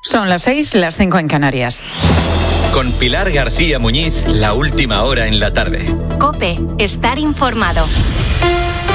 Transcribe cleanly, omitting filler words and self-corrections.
Son las 6, las 5 en Canarias. Con Pilar García Muñiz, la última hora en la tarde. COPE, estar informado.